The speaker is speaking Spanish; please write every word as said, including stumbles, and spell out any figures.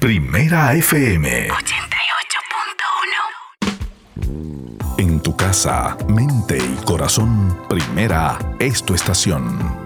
Primera F M ochenta y ocho punto uno. En tu casa, mente y corazón, Primera es tu estación.